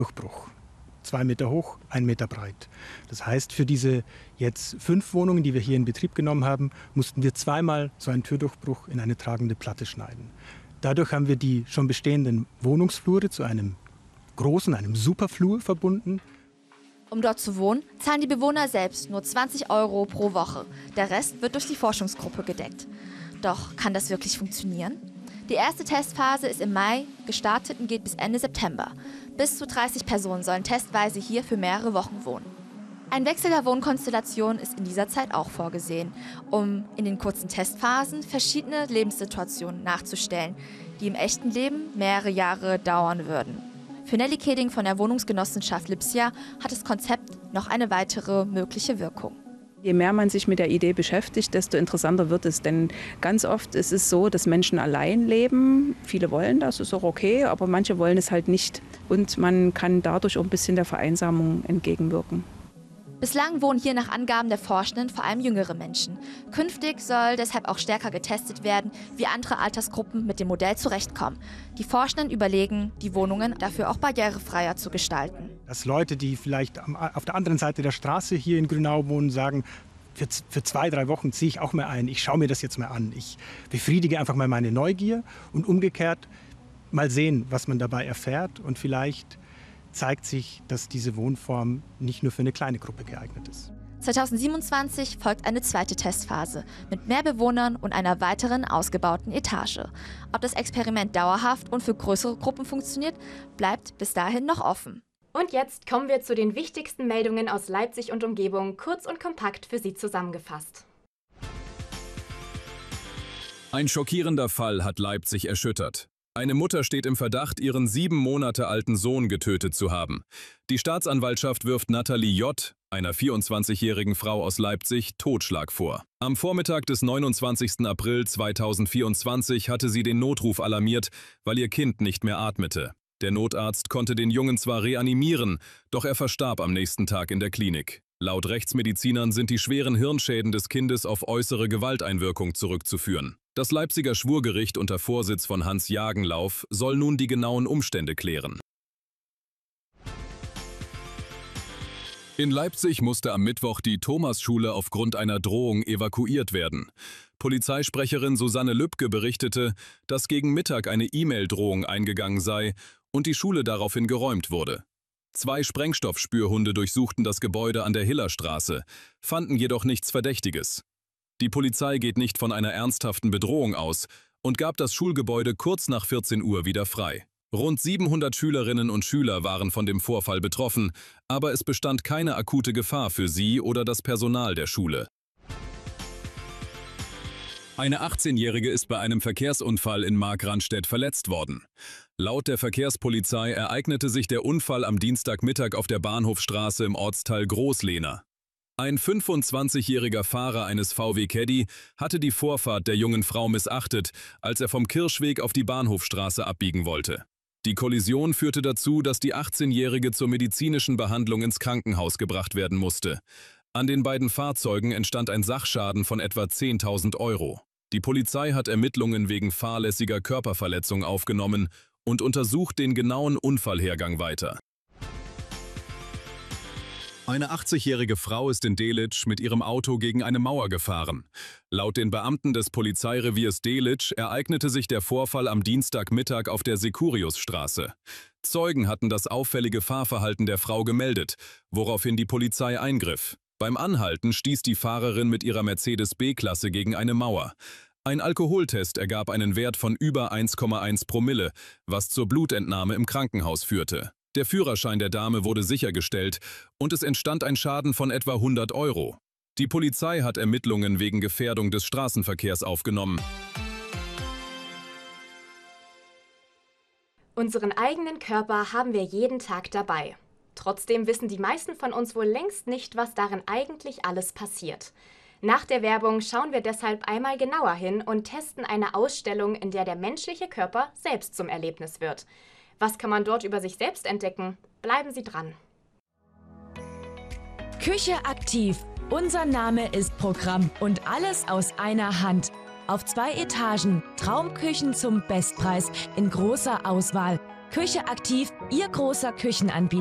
Durchbruch. 2 Meter hoch, 1 Meter breit. Das heißt, für diese jetzt 5 Wohnungen, die wir hier in Betrieb genommen haben, mussten wir zweimal so einen Türdurchbruch in eine tragende Platte schneiden. Dadurch haben wir die schon bestehenden Wohnungsflure zu einem großen, einem Superflur verbunden. Um dort zu wohnen, zahlen die Bewohner selbst nur 20 € pro Woche. Der Rest wird durch die Forschungsgruppe gedeckt. Doch kann das wirklich funktionieren? Die erste Testphase ist im Mai gestartet und geht bis Ende September. Bis zu 30 Personen sollen testweise hier für mehrere Wochen wohnen. Ein Wechsel der Wohnkonstellation ist in dieser Zeit auch vorgesehen, um in den kurzen Testphasen verschiedene Lebenssituationen nachzustellen, die im echten Leben mehrere Jahre dauern würden. Für Nelly Keding von der Wohnungsgenossenschaft Lipsia hat das Konzept noch eine weitere mögliche Wirkung. Je mehr man sich mit der Idee beschäftigt, desto interessanter wird es. Denn ganz oft ist es so, dass Menschen allein leben. Viele wollen das, ist auch okay, aber manche wollen es halt nicht. Und man kann dadurch auch ein bisschen der Vereinsamung entgegenwirken. Bislang wohnen hier nach Angaben der Forschenden vor allem jüngere Menschen. Künftig soll deshalb auch stärker getestet werden, wie andere Altersgruppen mit dem Modell zurechtkommen. Die Forschenden überlegen, die Wohnungen dafür auch barrierefreier zu gestalten. Dass Leute, die vielleicht auf der anderen Seite der Straße hier in Grünau wohnen, sagen, für 2, 3 Wochen ziehe ich auch mal ein, ich schaue mir das jetzt mal an. Ich befriedige einfach mal meine Neugier und umgekehrt mal sehen, was man dabei erfährt und vielleicht zeigt sich, dass diese Wohnform nicht nur für eine kleine Gruppe geeignet ist. 2027 folgt eine zweite Testphase mit mehr Bewohnern und einer weiteren ausgebauten Etage. Ob das Experiment dauerhaft und für größere Gruppen funktioniert, bleibt bis dahin noch offen. Und jetzt kommen wir zu den wichtigsten Meldungen aus Leipzig und Umgebung, kurz und kompakt für Sie zusammengefasst. Ein schockierender Fall hat Leipzig erschüttert. Eine Mutter steht im Verdacht, ihren 7 Monate alten Sohn getötet zu haben. Die Staatsanwaltschaft wirft Nathalie J., einer 24-jährigen Frau aus Leipzig, Totschlag vor. Am Vormittag des 29. April 2024 hatte sie den Notruf alarmiert, weil ihr Kind nicht mehr atmete. Der Notarzt konnte den Jungen zwar reanimieren, doch er verstarb am nächsten Tag in der Klinik. Laut Rechtsmedizinern sind die schweren Hirnschäden des Kindes auf äußere Gewalteinwirkung zurückzuführen. Das Leipziger Schwurgericht unter Vorsitz von Hans Jagenlauf soll nun die genauen Umstände klären. In Leipzig musste am Mittwoch die Thomasschule aufgrund einer Drohung evakuiert werden. Polizeisprecherin Susanne Lübke berichtete, dass gegen Mittag eine E-Mail-Drohung eingegangen sei und die Schule daraufhin geräumt wurde. 2 Sprengstoffspürhunde durchsuchten das Gebäude an der Hillerstraße, fanden jedoch nichts Verdächtiges. Die Polizei geht nicht von einer ernsthaften Bedrohung aus und gab das Schulgebäude kurz nach 14 Uhr wieder frei. Rund 700 Schülerinnen und Schüler waren von dem Vorfall betroffen, aber es bestand keine akute Gefahr für sie oder das Personal der Schule. Eine 18-Jährige ist bei einem Verkehrsunfall in Markranstädt verletzt worden. Laut der Verkehrspolizei ereignete sich der Unfall am Dienstagmittag auf der Bahnhofstraße im Ortsteil Großlehna. Ein 25-jähriger Fahrer eines VW Caddy hatte die Vorfahrt der jungen Frau missachtet, als er vom Kirschweg auf die Bahnhofstraße abbiegen wollte. Die Kollision führte dazu, dass die 18-Jährige zur medizinischen Behandlung ins Krankenhaus gebracht werden musste. An den beiden Fahrzeugen entstand ein Sachschaden von etwa 10.000 €. Die Polizei hat Ermittlungen wegen fahrlässiger Körperverletzung aufgenommen und untersucht den genauen Unfallhergang weiter. Eine 80-jährige Frau ist in Delitzsch mit ihrem Auto gegen eine Mauer gefahren. Laut den Beamten des Polizeireviers Delitzsch ereignete sich der Vorfall am Dienstagmittag auf der Securiusstraße. Zeugen hatten das auffällige Fahrverhalten der Frau gemeldet, woraufhin die Polizei eingriff. Beim Anhalten stieß die Fahrerin mit ihrer Mercedes B-Klasse gegen eine Mauer. Ein Alkoholtest ergab einen Wert von über 1,1 Promille, was zur Blutentnahme im Krankenhaus führte. Der Führerschein der Dame wurde sichergestellt und es entstand ein Schaden von etwa 100 €. Die Polizei hat Ermittlungen wegen Gefährdung des Straßenverkehrs aufgenommen. Unseren eigenen Körper haben wir jeden Tag dabei. Trotzdem wissen die meisten von uns wohl längst nicht, was darin eigentlich alles passiert. Nach der Werbung schauen wir deshalb einmal genauer hin und testen eine Ausstellung, in der der menschliche Körper selbst zum Erlebnis wird. Was kann man dort über sich selbst entdecken? Bleiben Sie dran. Küche aktiv. Unser Name ist Programm und alles aus einer Hand. Auf 2 Etagen, Traumküchen zum Bestpreis in großer Auswahl. Küche aktiv, Ihr großer Küchenanbieter.